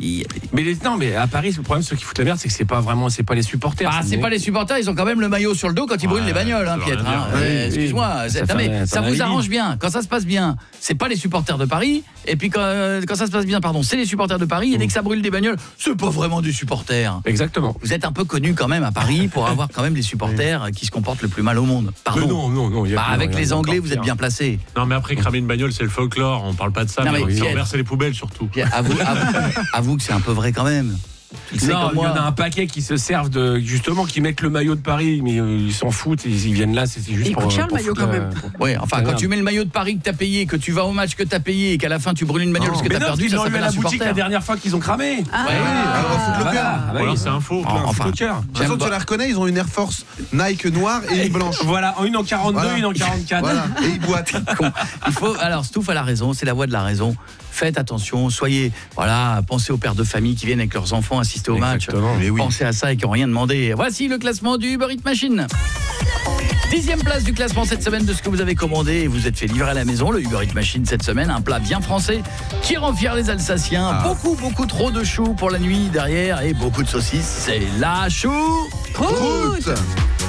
Mais à Paris, le problème, ceux qui foutent la merde, c'est que c'est pas les supporters. Ah, c'est pas les supporters, ils ont quand même le maillot sur le dos quand ils brûlent les bagnoles, Pietre. Excuse-moi, ça vous arrange bien. Quand ça se passe bien, c'est pas les supporters de Paris. Et puis quand ça se passe bien, c'est les supporters de Paris. Et dès que ça brûle des bagnoles, c'est pas vraiment des supporters. Exactement. Vous êtes un peu connu quand même à Paris pour avoir quand même des supporters qui se comportent le plus mal au monde. Pardon. Non. Avec les Anglais, vous êtes bien placés. Non, mais après, cramer une bagnole, c'est le folklore. On parle pas de ça, mais renverser les poubelles surtout. Avoue que c'est un peu vrai quand même. Non, il y en a un paquet qui se servent justement qui mettent le maillot de Paris, mais ils s'en foutent, ils viennent là, c'est juste il pour. coûte cher le maillot quand même. Oui, enfin quand tu mets le maillot de Paris que t'as payé, que tu vas au match que t'as payé et qu'à la fin tu brûles une bagnole parce que t'as perdu, ça s'appelle un supporter. La dernière fois qu'ils ont cramé. Voilà, c'est un faux. Enfin, de toute façon, tu la reconnais, ils ont une Air Force Nike noire et une blanche. Voilà, une en 42, une en 44. Voilà, et ils boitent. Il faut alors Stouff a la raison, c'est la voix de la raison. Faites attention, pensez aux pères de famille qui viennent avec leurs enfants assister au match. Pensez à ça et qui n'ont rien demandé. Voici le classement du Uber Eats Machine. 10e place du classement cette semaine de ce que vous avez commandé et vous êtes fait livrer à la maison. Le Uber Eats Machine cette semaine, un plat bien français qui rend fiers les Alsaciens. Beaucoup trop de choux pour la nuit derrière et beaucoup de saucisses. C'est la choucroute.